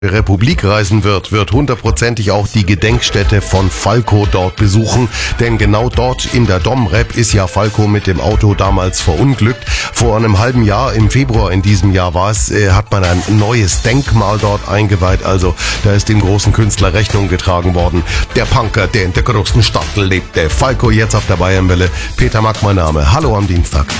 Republik reisen wird hundertprozentig auch die Gedenkstätte von Falco dort besuchen, denn genau dort in der Domrep ist ja Falco mit dem Auto damals verunglückt. Vor einem halben Jahr, im Februar in diesem Jahr hat man ein neues Denkmal dort eingeweiht, also da ist dem großen Künstler Rechnung getragen worden. Der Punker, der in der großen Stadt lebte. Falco jetzt auf der Bayernwelle. Peter Mack mein Name. Hallo am Dienstag.